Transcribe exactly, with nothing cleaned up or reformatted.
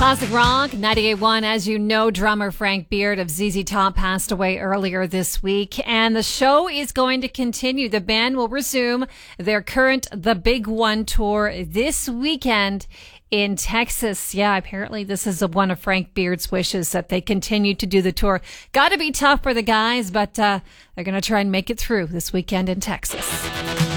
Classic Rock, ninety-eight point one. As you know, drummer Frank Beard of Z Z Top passed away earlier this week, and the show is going to continue. The band will resume their current The Big One tour this weekend in Texas. Yeah, apparently this is one of Frank Beard's wishes, that they continue to do the tour. Got to be tough for the guys, but uh, they're going to try and make it through this weekend in Texas.